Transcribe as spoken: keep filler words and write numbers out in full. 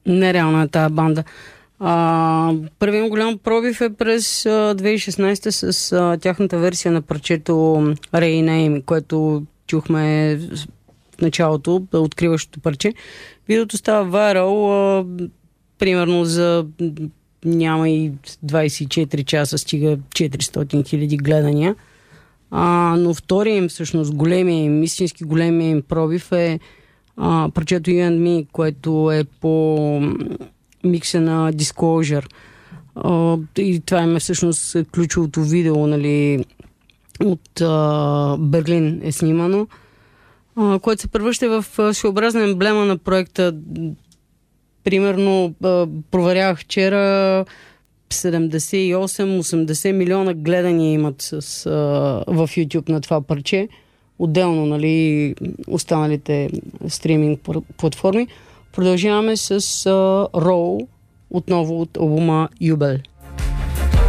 Нереална е тази банда. А, първият голям пробив е през а, две хиляди и шестнадесета с а, тяхната версия на парчето Rename, което чухме в началото, откриващото парче. Видеото става вайрал, а, примерно за няма и двадесет и четири часа, стига четиристотин хиляди гледания. А, но втория им, всъщност, големия им, истински големия им пробив е а, парчето You and Me, което е по микса на Disclosure. А, и това им е всъщност ключовото видео, нали, от а, Берлин е снимано, а, което се превръща в своеобразна емблема на проекта. Примерно, а, проверявах вчера, седемдесет и осем осемдесет милиона гледания имат с, а, в YouTube на това парче. Отделно, нали, останалите стриминг платформи. Продължаваме с а, Roll, отново от албума Юбел.